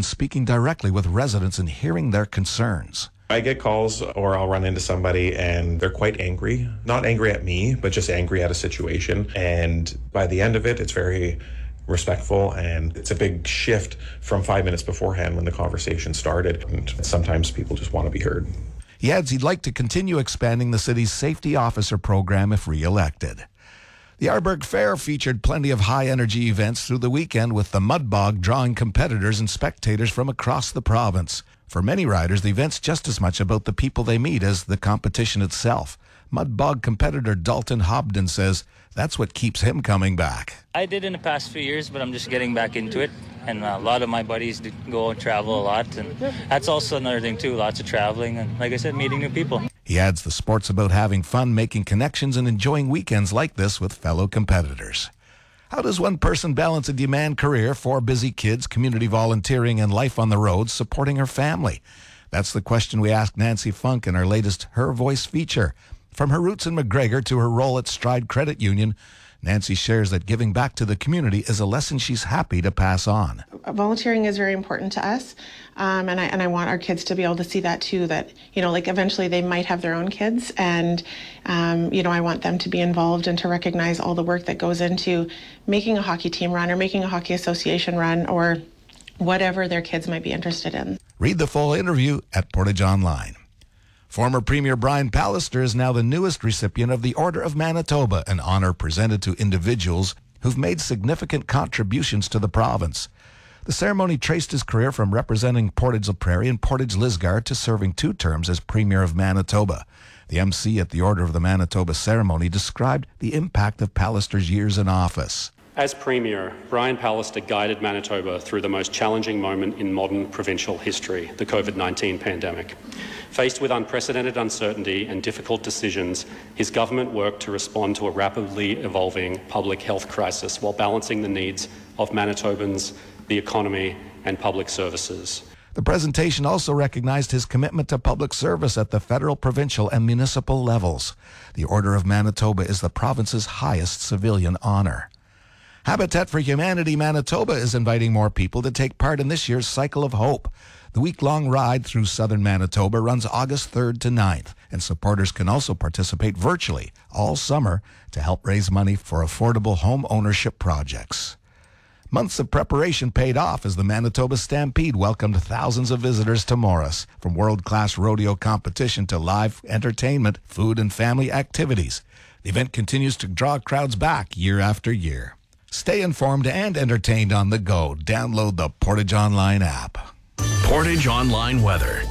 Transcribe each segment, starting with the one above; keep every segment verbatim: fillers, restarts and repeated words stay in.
and speaking directly with residents and hearing their concerns. I get calls or I'll run into somebody and they're quite angry. Not angry at me, but just angry at a situation. And by the end of it, it's very respectful, and it's a big shift from five minutes beforehand when the conversation started. And sometimes people just want to be heard. He adds he'd like to continue expanding the city's safety officer program if re-elected. The Arborg Fair featured plenty of high-energy events through the weekend, with the Mud Bog drawing competitors and spectators from across the province. For many riders, the event's just as much about the people they meet as the competition itself. Mud Bog competitor Dalton Hobden says that's what keeps him coming back. I did in the past few years, but I'm just getting back into it. And a lot of my buddies do go and travel a lot. And that's also another thing, too. Lots of traveling and, like I said, meeting new people. He adds the sport's about having fun, making connections, and enjoying weekends like this with fellow competitors. How does one person balance a demand career, four busy kids, community volunteering, and life on the road, supporting her family? That's the question we asked Nancy Funk in our latest Her Voice feature. From her roots in McGregor to her role at Stride Credit Union, Nancy shares that giving back to the community is a lesson she's happy to pass on. Volunteering is very important to us, um, and I and I want our kids to be able to see that too, that, you know, like eventually they might have their own kids, and, um, you know, I want them to be involved and to recognize all the work that goes into making a hockey team run or making a hockey association run or whatever their kids might be interested in. Read the full interview at Portage Online. Former Premier Brian Pallister is now the newest recipient of the Order of Manitoba, an honor presented to individuals who've made significant contributions to the province. The ceremony traced his career from representing Portage-la Prairie and Portage-Lisgar to serving two terms as Premier of Manitoba. The M C at the Order of the Manitoba ceremony described the impact of Pallister's years in office. As Premier, Brian Pallister guided Manitoba through the most challenging moment in modern provincial history, the COVID nineteen pandemic. Faced with unprecedented uncertainty and difficult decisions, his government worked to respond to a rapidly evolving public health crisis while balancing the needs of Manitobans, the economy, and public services. The presentation also recognized his commitment to public service at the federal, provincial, and municipal levels. The Order of Manitoba is the province's highest civilian honor. Habitat for Humanity Manitoba is inviting more people to take part in this year's Cycle of Hope. The week-long ride through southern Manitoba runs August third to ninth, and supporters can also participate virtually all summer to help raise money for affordable home ownership projects. Months of preparation paid off as the Manitoba Stampede welcomed thousands of visitors to Morris, from world-class rodeo competition to live entertainment, food, and family activities. The event continues to draw crowds back year after year. Stay informed and entertained on the go. Download the Portage Online app. Portage Online weather.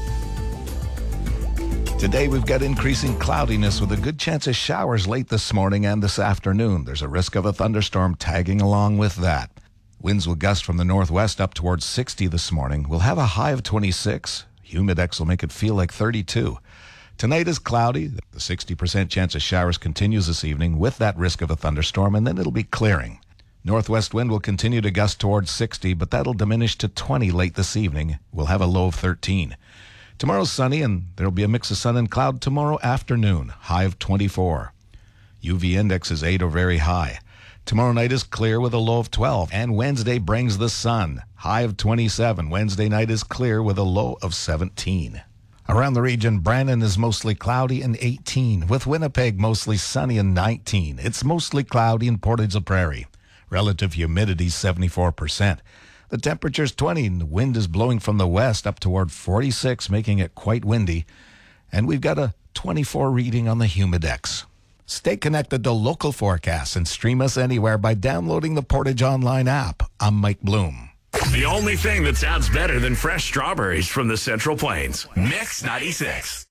Today we've got increasing cloudiness with a good chance of showers late this morning and this afternoon. There's a risk of a thunderstorm tagging along with that. Winds will gust from the northwest up towards sixty this morning. We'll have a high of twenty-six. Humidex will make it feel like thirty-two. Tonight is cloudy. The sixty percent chance of showers continues this evening with that risk of a thunderstorm, and then it'll be clearing. Northwest wind will continue to gust towards sixty, but that'll diminish to twenty late this evening. We'll have a low of thirteen. Tomorrow's sunny, and there'll be a mix of sun and cloud tomorrow afternoon, high of twenty-four. U V index is eight or very high. Tomorrow night is clear with a low of twelve, and Wednesday brings the sun, high of twenty-seven. Wednesday night is clear with a low of seventeen. Around the region, Brandon is mostly cloudy and eighteen, with Winnipeg mostly sunny and nineteen. It's mostly cloudy in Portage-la Prairie. Relative humidity seventy-four percent. The temperature's twenty, and the wind is blowing from the west up toward forty-six, making it quite windy. And we've got a twenty-four reading on the Humidex. Stay connected to local forecasts and stream us anywhere by downloading the Portage Online app. I'm Mike Bloom. The only thing that sounds better than fresh strawberries from the Central Plains. Mix ninety-six.